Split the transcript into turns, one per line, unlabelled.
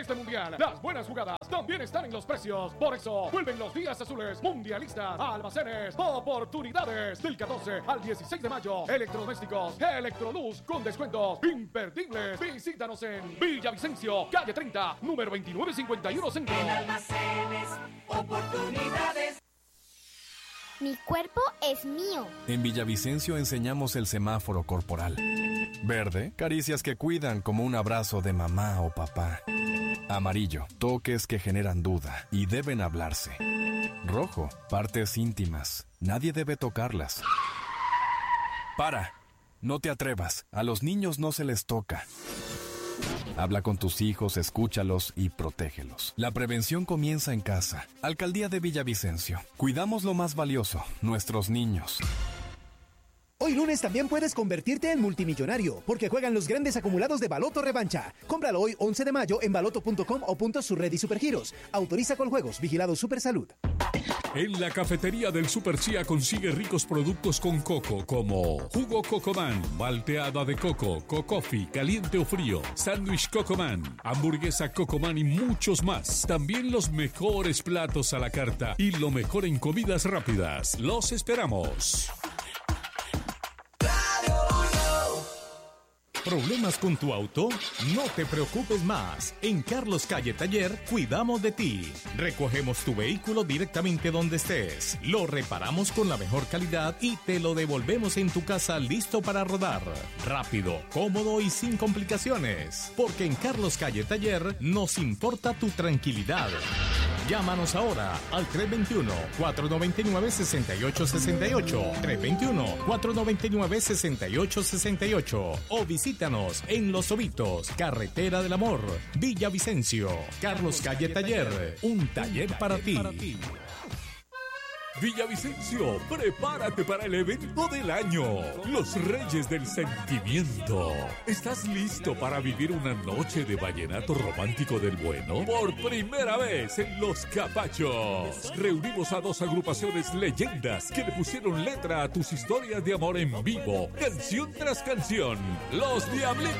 este mundial, las buenas jugadas también están en los precios. Por eso, vuelven los días azules mundialistas a Almacenes Oportunidades. Del 14 al 16 de mayo, electrodomésticos Electroluz con descuentos imperdibles. Visítanos en Villavicencio, calle 30, número 2951 Centro.
En Almacenes Oportunidades.
Mi cuerpo es mío.
En Villavicencio enseñamos el semáforo corporal. Verde, caricias que cuidan como un abrazo de mamá o papá. Amarillo, toques que generan duda y deben hablarse. Rojo, partes íntimas. Nadie debe tocarlas. ¡Para! No te atrevas. A los niños no se les toca. Habla con tus hijos, escúchalos y protégelos. La prevención comienza en casa. Alcaldía de Villavicencio. Cuidamos lo más valioso, nuestros niños.
Hoy lunes también puedes convertirte en multimillonario, porque juegan los grandes acumulados de Baloto Revancha. Cómpralo hoy 11 de mayo en baloto.com o puntos Surred y Supergiros. Autoriza con juegos, vigilado Supersalud.
En la cafetería del Super Chía consigue ricos productos con coco como jugo Cocoman, malteada de coco, Cocofi, caliente o frío, sándwich Cocoman, hamburguesa Cocoman y muchos más. También los mejores platos a la carta y lo mejor en comidas rápidas. Los esperamos.
¿Problemas con tu auto? No te preocupes más. En Carlos Calle Taller cuidamos de ti. Recogemos tu vehículo directamente donde estés. Lo reparamos con la mejor calidad y te lo devolvemos en tu casa listo para rodar. Rápido, cómodo y sin complicaciones. Porque en Carlos Calle Taller nos importa tu tranquilidad. Llámanos ahora al 321-499-6868, 321-499-6868 o visítanos en Los Ovitos, Carretera del Amor, Villavicencio. Carlos Calle Taller, un taller para ti.
Villavicencio, prepárate para el evento del año, los Reyes del Sentimiento. ¿Estás listo para vivir una noche de vallenato romántico del bueno? Por primera vez en Los Capachos. Reunimos a 2 agrupaciones leyendas que le pusieron letra a tus historias de amor en vivo, canción tras canción. Los Diablitos